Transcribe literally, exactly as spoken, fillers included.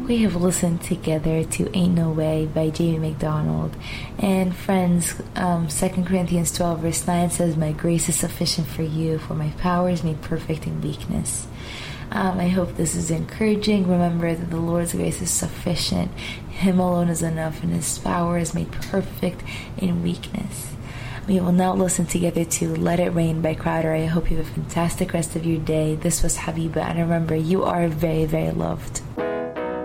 We have listened together to Ain't No Way by Jamie McDonald. And friends, um, Second Corinthians twelve verse nine says, my grace is sufficient for you, for my power is made perfect in weakness. Um, I hope this is encouraging. Remember that the Lord's grace is sufficient. Him alone is enough, and His power is made perfect in weakness. We will now listen together to Let It Rain by Crowder. I hope you have a fantastic rest of your day. This was Habiba, and remember, you are very, very loved.